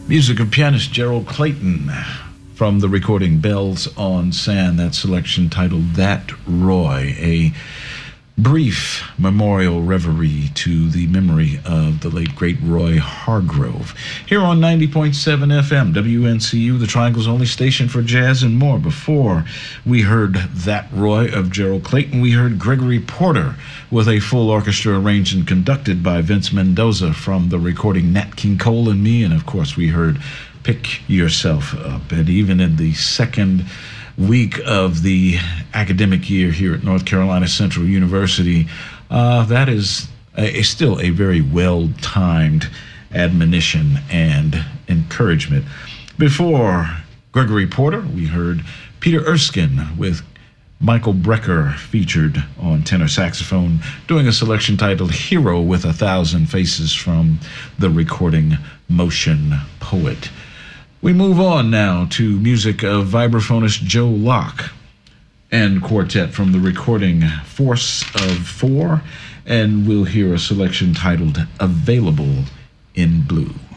Music of pianist Gerald Clayton from the recording Bells on Sand. That selection titled That Roy, a brief memorial reverie to the memory of the late great Roy Hargrove. Here on 90.7 FM, WNCU, the Triangle's only station for jazz and more. Before we heard That Roy of Gerald Clayton, we heard Gregory Porter with a full orchestra arranged and conducted by Vince Mendoza from the recording Nat King Cole and Me. And of course we heard Pick Yourself Up. And even in the second week of the academic year here at North Carolina Central University, that is still a very well-timed admonition and encouragement. Before Gregory Porter, we heard Peter Erskine with Michael Brecker featured on tenor saxophone, doing a selection titled Hero with 1,000 Faces from the recording Motion Poet. We move on now to music of vibraphonist Joe Locke and quartet from the recording Force of Four, and we'll hear a selection titled Available in Blue.